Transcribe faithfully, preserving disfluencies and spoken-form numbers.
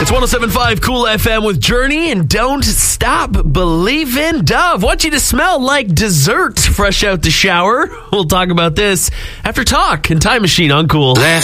It's one oh seven point five Cool F M with Journey and Don't Stop Believin'. Dove, want you to smell like dessert fresh out the shower. We'll talk about this after Talk and Time Machine on Cool.